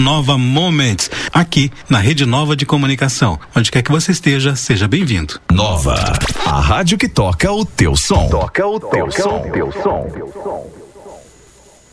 Nova Moments, aqui na Rede Nova de Comunicação. Onde quer que você esteja, seja bem-vindo. Nova, a rádio que toca o teu som. Toca o teu som.